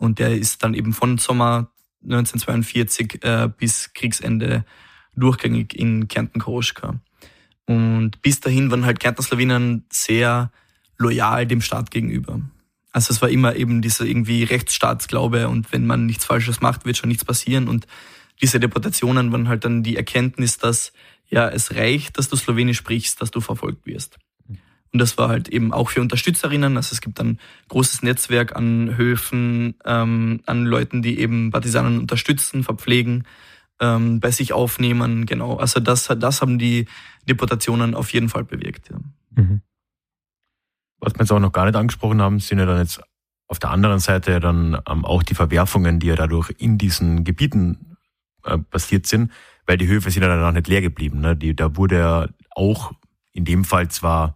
Und der ist dann eben von Sommer 1942 bis Kriegsende durchgängig in Kärnten-Koroschka. Und bis dahin waren halt Kärntner Slawinen sehr loyal dem Staat gegenüber. Also es war immer eben dieser irgendwie Rechtsstaatsglaube und wenn man nichts Falsches macht, wird schon nichts passieren. Und diese Deportationen waren halt dann die Erkenntnis, dass ja es reicht, dass du Slowenisch sprichst, dass du verfolgt wirst. Und das war halt eben auch für Unterstützerinnen. Also es gibt ein großes Netzwerk an Höfen, an Leuten, die eben Partisanen unterstützen, verpflegen, bei sich aufnehmen. Genau. Also das haben die Deportationen auf jeden Fall bewirkt. Ja. Mhm. Was wir jetzt auch noch gar nicht angesprochen haben, sind ja dann jetzt auf der anderen Seite dann auch die Verwerfungen, die ja dadurch in diesen Gebieten passiert sind, weil die Höfe sind ja dann auch nicht leer geblieben. Ne? Da wurde ja auch in dem Fall zwar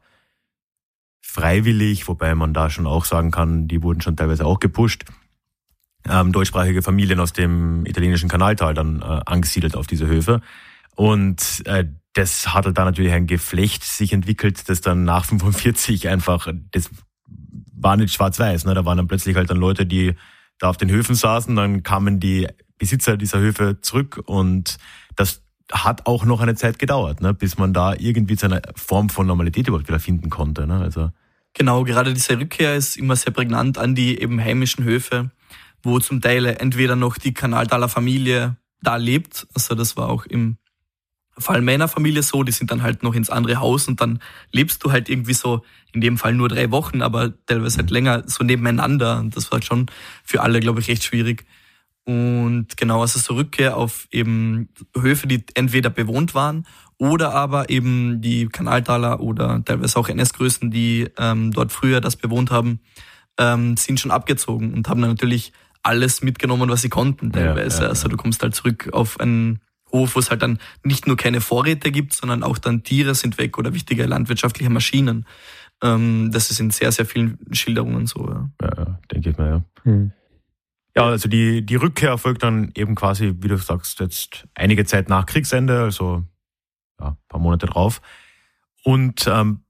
freiwillig, wobei man da schon auch sagen kann, die wurden schon teilweise auch gepusht, deutschsprachige Familien aus dem italienischen Kanaltal dann angesiedelt auf diese Höfe. Und das hat halt da natürlich ein Geflecht sich entwickelt, das dann nach 45 einfach, das war nicht schwarz-weiß, ne? Da waren dann plötzlich halt dann Leute, die da auf den Höfen saßen, dann kamen die Besitzer dieser Höfe zurück und das hat auch noch eine Zeit gedauert, ne? Bis man da irgendwie zu einer Form von Normalität überhaupt wieder finden konnte, ne? Also genau, gerade diese Rückkehr ist immer sehr prägnant an die eben heimischen Höfe, wo zum Teil entweder noch die Kanaltaler Familie da lebt, also das war auch im Fall meiner Familie so, die sind dann halt noch ins andere Haus und dann lebst du halt irgendwie so, in dem Fall nur 3 Wochen, aber teilweise halt länger so nebeneinander und das war halt schon für alle, glaube ich, recht schwierig. Und genau, also so Rückkehr auf eben Höfe, die entweder bewohnt waren oder aber eben die Kanaltaler oder teilweise auch NS-Größen, die dort früher das bewohnt haben, sind schon abgezogen und haben dann natürlich alles mitgenommen, was sie konnten teilweise. Ja. Also du kommst halt zurück auf einen Hof, wo es halt dann nicht nur keine Vorräte gibt, sondern auch dann Tiere sind weg oder wichtige landwirtschaftliche Maschinen. Das ist in sehr, sehr vielen Schilderungen so. Ja, denke ich mal, ja. Ja, also die Rückkehr erfolgt dann eben quasi, wie du sagst, jetzt einige Zeit nach Kriegsende, also ja, ein paar Monate drauf. Und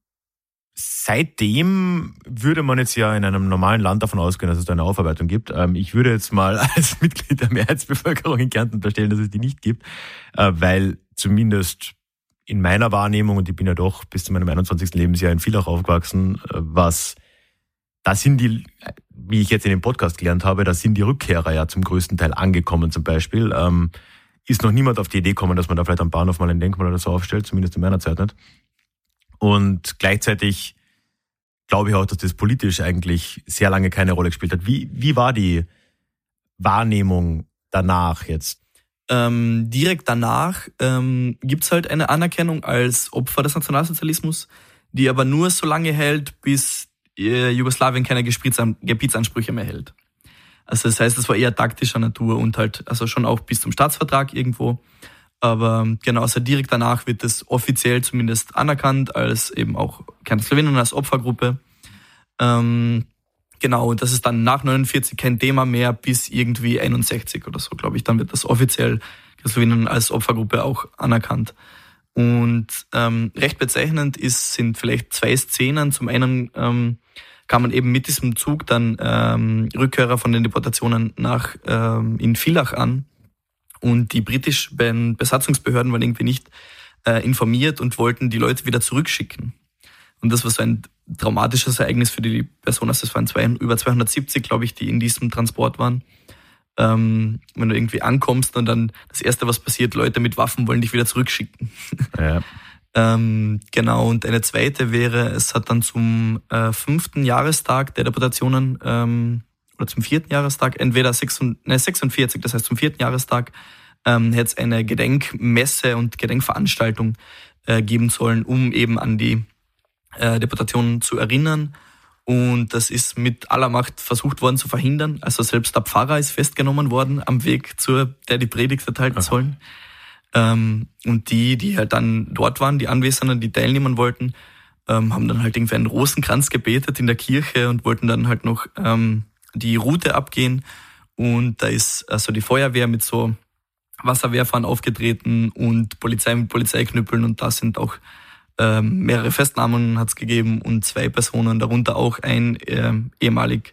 seitdem würde man jetzt ja in einem normalen Land davon ausgehen, dass es da eine Aufarbeitung gibt. Ich würde jetzt mal als Mitglied der Mehrheitsbevölkerung in Kärnten unterstellen, dass es die nicht gibt, weil zumindest in meiner Wahrnehmung, und ich bin ja doch bis zu meinem 21. Lebensjahr in Villach aufgewachsen, da sind die, wie ich jetzt in dem Podcast gelernt habe, da sind die Rückkehrer ja zum größten Teil angekommen zum Beispiel. Ist noch niemand auf die Idee gekommen, dass man da vielleicht am Bahnhof mal ein Denkmal oder so aufstellt, zumindest in meiner Zeit nicht. Und gleichzeitig glaube ich auch, dass das politisch eigentlich sehr lange keine Rolle gespielt hat. Wie war die Wahrnehmung danach jetzt? Direkt danach gibt's halt eine Anerkennung als Opfer des Nationalsozialismus, die aber nur so lange hält, bis Jugoslawien keine Gebietsansprüche mehr hält. Also das heißt, es war eher taktischer Natur und halt also schon auch bis zum Staatsvertrag irgendwo. Aber genau, also direkt danach wird es offiziell zumindest anerkannt als eben auch Kärntner Slawinen als Opfergruppe. Genau, und das ist dann nach 49 kein Thema mehr bis irgendwie 61 oder so, glaube ich. Dann wird das offiziell Kärntner Slawinen als Opfergruppe auch anerkannt. Und recht bezeichnend sind vielleicht 2 Szenen. Zum einen kam man eben mit diesem Zug dann Rückkehrer von den Deportationen in Villach an. Und die britischen Besatzungsbehörden waren irgendwie nicht informiert und wollten die Leute wieder zurückschicken. Und das war so ein traumatisches Ereignis für die Person. Also es waren über 270, glaube ich, die in diesem Transport waren. Wenn du irgendwie ankommst und dann das Erste, was passiert, Leute mit Waffen wollen dich wieder zurückschicken. Ja. Genau, und eine zweite wäre, es hat dann zum 5. Jahrestag der Deportationen oder zum 4. Jahrestag, entweder 46, das heißt zum 4. Jahrestag, hätte es eine Gedenkmesse und Gedenkveranstaltung geben sollen, um eben an die Deportationen zu erinnern. Und das ist mit aller Macht versucht worden zu verhindern. Also selbst der Pfarrer ist festgenommen worden am Weg der die Predigt erteilen sollen. Und die halt dann dort waren, die Anwesenden, die teilnehmen wollten, haben dann halt irgendwie einen Rosenkranz gebetet in der Kirche und wollten dann halt noch die Route abgehen. Und da ist also die Feuerwehr mit so Wasserwerfern aufgetreten und Polizei mit Polizeiknüppeln. Und da sind auch mehrere Festnahmen hat's gegeben und 2 Personen, darunter auch ein ehemalig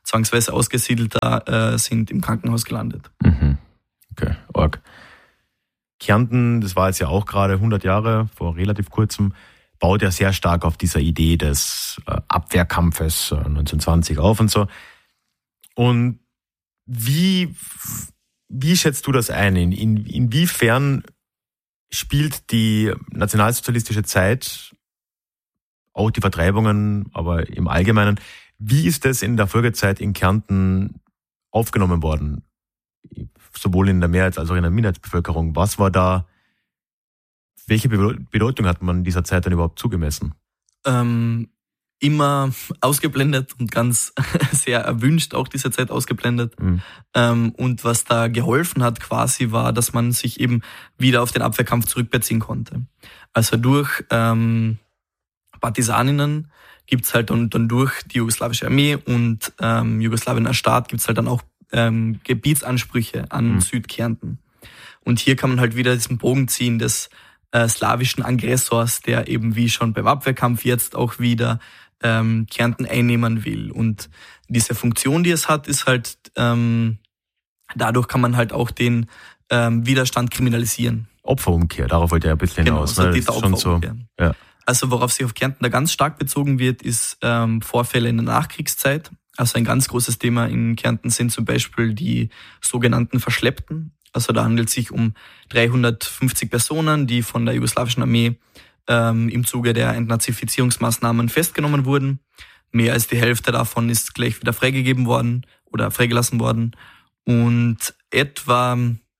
zwangsweise ausgesiedelt sind, im Krankenhaus gelandet. Okay, arg. Kärnten, das war jetzt ja auch gerade 100 Jahre, vor relativ kurzem, baut ja sehr stark auf dieser Idee des Abwehrkampfes 1920 auf und so. Und wie schätzt du das ein? Inwiefern spielt die nationalsozialistische Zeit, auch die Vertreibungen, aber im Allgemeinen, wie ist das in der Folgezeit in Kärnten aufgenommen worden? Sowohl in der Mehrheits- als auch in der Minderheitsbevölkerung. Was war da, welche Bedeutung hat man dieser Zeit dann überhaupt zugemessen? Immer ausgeblendet und ganz sehr erwünscht, auch diese Zeit ausgeblendet. Und was da geholfen hat quasi war, dass man sich eben wieder auf den Abwehrkampf zurückbeziehen konnte. Also durch Partisaninnen gibt's halt dann durch die jugoslawische Armee und Jugoslawien als Staat gibt's halt dann auch Gebietsansprüche an Südkärnten. Und hier kann man halt wieder diesen Bogen ziehen des slawischen Aggressors, der eben wie schon beim Abwehrkampf jetzt auch wieder Kärnten einnehmen will. Und diese Funktion, die es hat, ist halt, dadurch kann man halt auch den Widerstand kriminalisieren. Opferumkehr, darauf wollte er ein bisschen hinaus. Genau, ne? so Opferumkehr. So, ja. Also worauf sich auf Kärnten da ganz stark bezogen wird, ist Vorfälle in der Nachkriegszeit. Also ein ganz großes Thema in Kärnten sind zum Beispiel die sogenannten Verschleppten. Also da handelt es sich um 350 Personen, die von der jugoslawischen Armee im Zuge der Entnazifizierungsmaßnahmen festgenommen wurden. Mehr als die Hälfte davon ist gleich wieder freigegeben worden oder freigelassen worden. Und etwa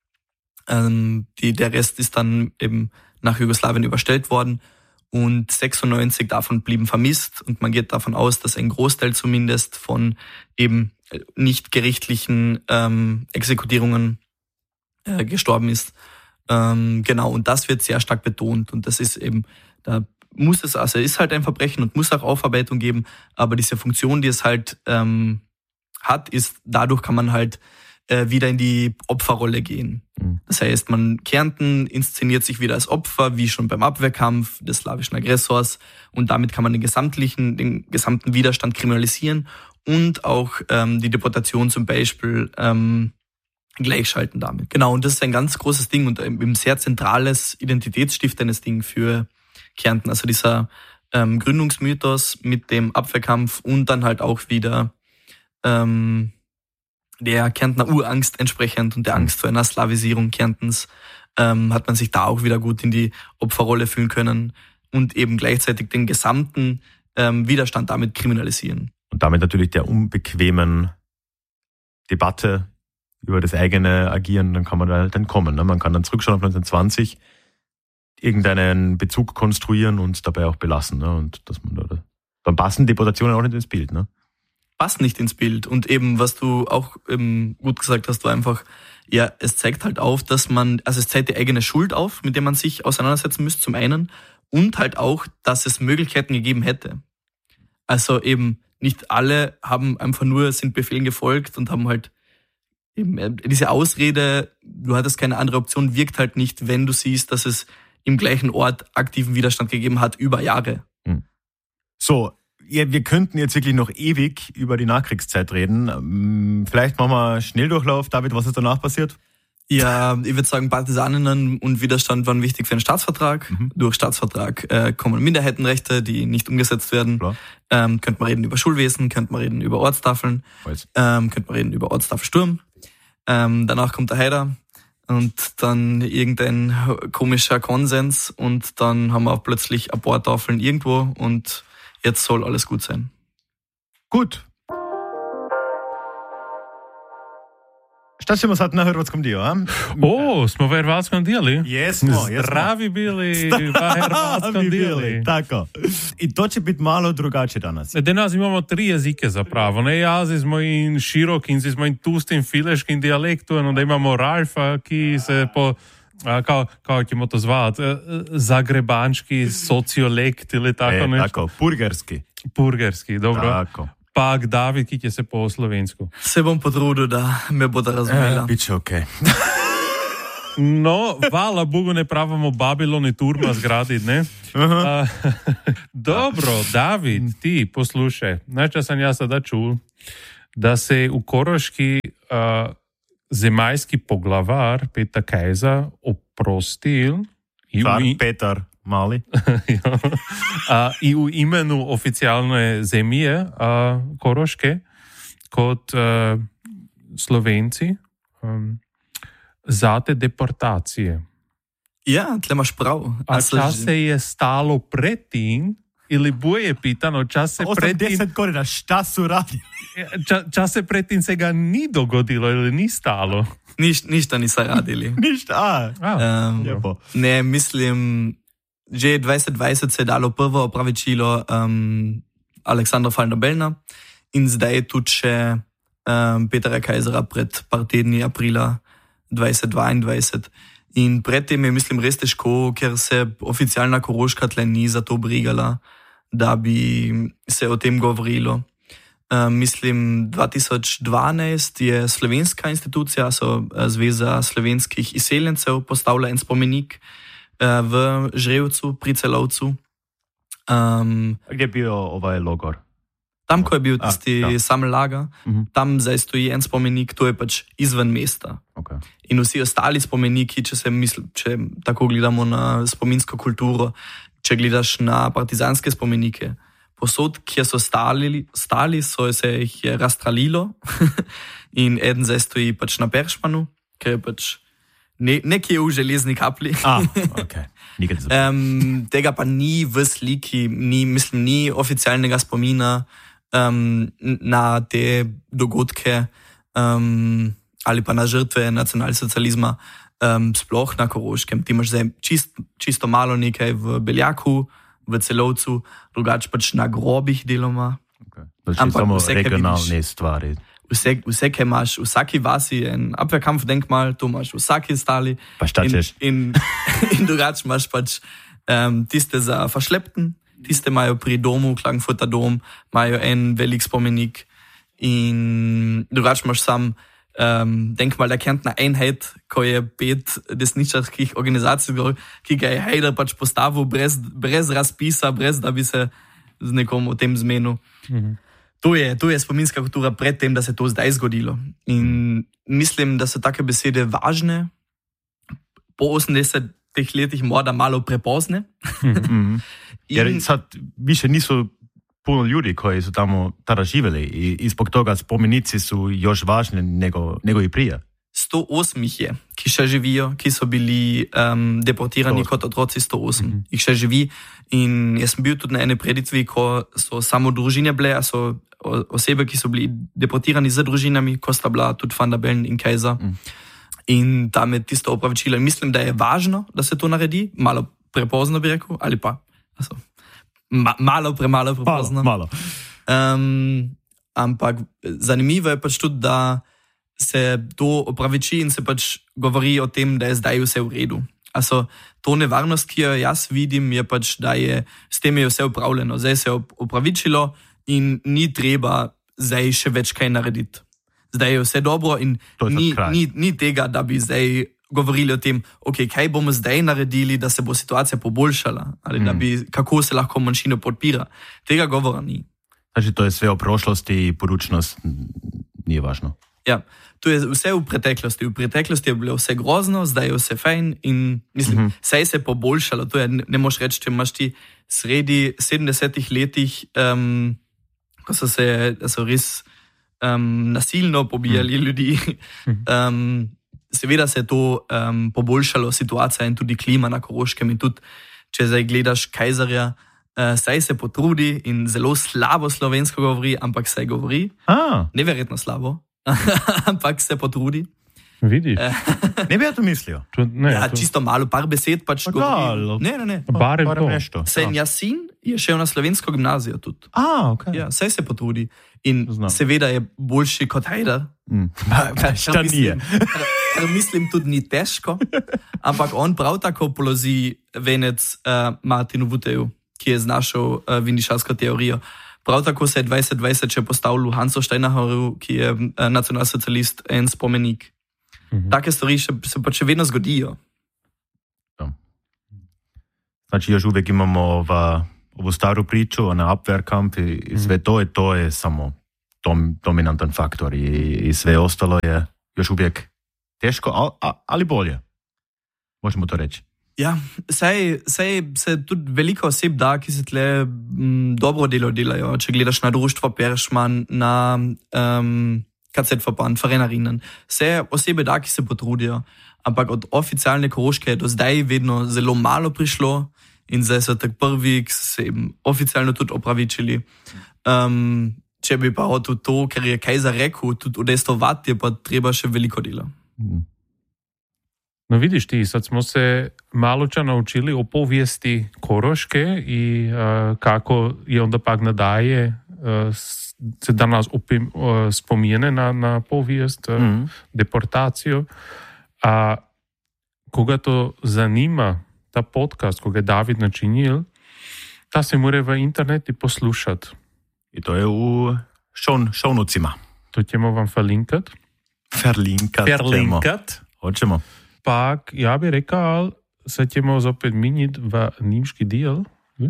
der Rest ist dann eben nach Jugoslawien überstellt worden. Und 96 davon blieben vermisst. Und man geht davon aus, dass ein Großteil zumindest von eben nicht gerichtlichen Exekutierungen gestorben ist. Genau, und das wird sehr stark betont. Und das ist eben, da muss es, also ist halt ein Verbrechen und muss auch Aufarbeitung geben. Aber diese Funktion, die es halt hat, ist, dadurch kann man halt wieder in die Opferrolle gehen. Das heißt, Kärnten inszeniert sich wieder als Opfer, wie schon beim Abwehrkampf des slawischen Aggressors, und damit kann man den gesamten Widerstand kriminalisieren und auch die Deportation zum Beispiel gleichschalten damit. Genau, und das ist ein ganz großes Ding und ein sehr zentrales, identitätsstiftendes Ding für Kärnten. Also dieser Gründungsmythos mit dem Abwehrkampf und dann halt auch wieder der Kärntner Urangst entsprechend und der Angst vor einer Slavisierung Kärntens hat man sich da auch wieder gut in die Opferrolle fühlen können und eben gleichzeitig den gesamten Widerstand damit kriminalisieren. Und damit natürlich der unbequemen Debatte über das eigene Agieren, dann kann man da halt entkommen. Ne? Man kann dann zurückschauen auf 1920, irgendeinen Bezug konstruieren und dabei auch belassen. Ne? Und dass man da, dann passen Deportationen auch nicht ins Bild. Ne? Passt nicht ins Bild. Und eben, was du auch gut gesagt hast, war einfach, ja, es zeigt halt auf, dass es zeigt die eigene Schuld auf, mit der man sich auseinandersetzen müsste, zum einen, und halt auch, dass es Möglichkeiten gegeben hätte. Also eben, nicht alle sind Befehlen gefolgt und haben halt eben diese Ausrede, du hattest keine andere Option, wirkt halt nicht, wenn du siehst, dass es im gleichen Ort aktiven Widerstand gegeben hat, über Jahre. So, ja, wir könnten jetzt wirklich noch ewig über die Nachkriegszeit reden. Vielleicht machen wir Schnelldurchlauf. David, was ist danach passiert? Ja, ich würde sagen, Partisaninnen und Widerstand waren wichtig für den Staatsvertrag. Durch Staatsvertrag kommen Minderheitenrechte, die nicht umgesetzt werden. Könnte man reden über Schulwesen, könnte man reden über Ortstafeln, könnte man reden über Ortstafelsturm. Danach kommt der Haider und dann irgendein komischer Konsens und dann haben wir auch plötzlich ein paar Tafeln irgendwo und jetzt soll alles gut sein. Gut. Šta ćemo sad na hrvatskom dio, a? Smo v hrvatskom dijeli? Jesmo. Zdravi bili v hrvatskom dijeli. Tako. I to će biti malo drugačije danas. Danas imamo 3 jezike zapravo. Ne, jaz z mojim širokim, z mojim tustim fileškim dialektom, onda imamo Ralfa, ki se po kako ćemo to zvati, zagrebančki sociolekt ili tako nešto. Tako, purgerski, dobro. Tako. Pa David, ki će se po slovensku. Se bom potrudil, da me bodo razumela. Biće okej. No, hvala Bogu ne pravimo Babilon i Turma zgraditi, ne? Dobro, David, ti poslušaj. Znaš, čo sam ja sada čul? da se v Koroški zemaljski poglavar Petar Kajzer oprostil Petar Mali i u imenu oficijalne zemlje Koroške kot Slovenci za te deportacije. Ja, tle imaš prav. A čas se je stalo predtem, ili boje pitano, čas se predtem... 80 godina, šta su radili? Čas se predtem se ga ni dogodilo ili ni stalo? Ništa niso radili. Ništa, lijepo. Ne, mislim, že 2020 se je dalo prvo opravičilo Aleksandra van der Bellna in zdaj je tudi še Petra Kajzera pred par tedni aprila 2022. In predtem je, mislim, res težko, ker se oficialna Koroška tle ni za to brigala, da bi se o tem govorilo. Mislim, 2012 je slovenska institucija, Zveza slovenskih izseljencev, postavila en spomenik v Žrevcu pri Celovcu. Gdje je bil ovaj logor? Tam, ko je bil tisti sam laga, tam zdaj stoji en spomenik, to je pač izven mesta. Okay. In vsi ostali spomeniki, če tako gledamo na spominsko kulturo, če gledaš na partizanske spomenike, posod, kjer so stali, se jih je razstralilo in eden zdaj stoji pač na Peršmanu, ker je pač nekje v železni kapli. Okay. Tega pa ni v sliki, ni oficialnega spomina na te dogodke ali pa na žrtve nacionalsocializma, sploh na Koroškem. Ti imaš zdaj čisto malo nekaj v Beljaku, v Celovcu, drugače pač na grobih deloma. Okay. Ampak samo regionalne stvari. Vse, kaj imaš, v vsaki vasi je en Abwehrkampfdenkmal, to imaš v vsaki stali. Pa šta češ? In drugače imaš pač tiste za Verschleppten, tiste imajo pri domu, Klagenfurter dom, imajo en velik spomenik in drugače imaš sam Denkmal der Kärntner Einheit, ko je 5 desničarskih organizacij, ki ga je Haider pač postavil brez razpisa, brez da bi se z nekom o tem zmenil. To je spominska kultura pred tem, da se to zdaj zgodilo. In mislim, da so take besede važne, po 80 letih morda malo prepozne. Jer sad više nisu puno ljudi koji su tamo tada živjeli i zbog toga spomenici su još važni nego i prije. 108 jih je, ki še živijo, ki so bili deportirani kot otroci, 108 jih še živi. In jaz sem bil tudi na eni preditvi, ko so samo družine bile, so osebe, ki so bili deportirani z družinami, ko sta bila tudi Van der Bellen in Kajzer. In tam je tisto opravičilo. In mislim, da je važno, da se to naredi, malo prepozno bi rekel, ali pa malo prepozno. Malo. Ampak zanimivo je pač tudi, da se to opraviči in se pač govori o tem, da je zdaj vse v redu. To nevarnost, ki jo jaz vidim, je pač, da je s tem je vse upravljeno. Zdaj se je opravičilo in ni treba zdaj še več kaj narediti. Zdaj je vse dobro in ni tega, da bi zdaj govorili o tem, kaj bomo zdaj naredili, da se bo situacija poboljšala, ali da bi, kako se lahko manjšino podpira. Tega govora ni. Znači, to je sve o prošlosti i budućnost nije važno. Ja, to je vse v preteklosti. V preteklosti je bilo vse grozno, zdaj je vse fajn in mislim, vse se je poboljšalo. To je, ne moš reči, če imaš ti sredi 70-ih letih, ko so res nasilno pobijali ljudi. Seveda se je to poboljšalo situacija in tudi klima na Koroškem in tudi, če zdaj gledaš Kajzerja, saj se potrudi in zelo slabo slovensko govori, ampak saj govori. Neverjetno slabo, ampak se potrudi. Vidiš? Ne bi ja to mislil. Čisto malo, par besed pač govori. Ne. Barem to. Sen Jasin je šel na slovensko gimnazijo tudi. Okay. Ja, saj se potrudi. In seveda je boljši kot Haider. Šta nije? Mislim, tudi ni težko, ampak on prav tako položi venec Martinu Vuteju, ki je znašel vindišarsko teorijo. Prav tako se je 2020 še postavil Hansu Steinerhoru, ki je nacionalsocialist, en spomenik. Take stvari se pa še vedno zgodijo. Znači, još uvijek imamo ovu staru priču, ona Abwehrkampf i sve to je samo dominantan faktor i sve ostalo je još uvijek teško, ali bolje. Možemo to reći. Ja, saj se tudi veliko oseb da, ki se tle dobro delajo. Če gledaš na društvo Peršman, na KZ-verband, Vereinerinnen. Vse osebe da, ki se potrudijo. Ampak od oficialne Koroške je do zdaj vedno zelo malo prišlo in zdaj so tak prvi, ki so se oficialno tudi opravičili. Če bi pa hotel to, ker je Kajzer rekel, tudi udejstvovati, je pa treba še veliko dela. No vidiš ti, sad smo se malo naučili o povijesti Koroške i kako je onda pak nadaje se danas spomene na povijest, deportaciju. A koga to zanima, ta podcast, koga je David načinil, ta se mora v interneti poslušati. I to je u šovnucima. To ćemo vam verlinkat. Hoćemo. Pak, ja bi rekao, sad ćemo zopet minjit v nimški dijel.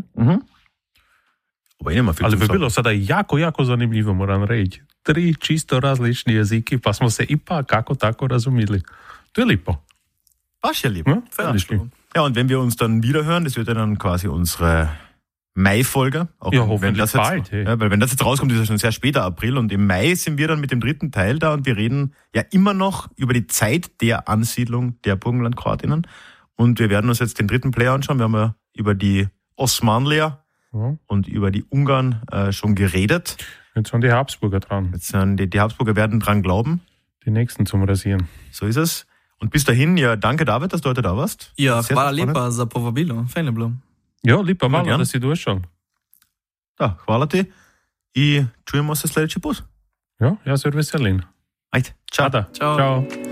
Ali bi bilo sada jako zanimljivo, moram reći. 3 čisto različni jeziki, pa smo se ipak kako tako razumili. To je lipo. Baš je lipo. Ja, und wenn wir uns dann wiederhören, das wird ja dann quasi unsere Mai-Folge. Ja, hoffentlich bald. Weil wenn das jetzt rauskommt, ist ja schon sehr später April und im Mai sind wir dann mit dem 3. Teil da und wir reden ja immer noch über die Zeit der Ansiedlung der Burgenlandkroatinnen und wir werden uns jetzt den 3. Player anschauen. Wir haben ja über die Osmanlier und über die Ungarn schon geredet. Jetzt sind die Habsburger dran. Jetzt sind die Habsburger werden dran glauben. Die nächsten zum Rasieren. So ist es. Und bis dahin, ja, danke David, dass du heute da warst. Ja, hvala lepa za povabilo. Fajn je bilo. Ja, lepa malo da si došel. Da, hvala ti i čujemo se sljedeći put. Ja, ja se veselim. Ajde, čao. Ćao.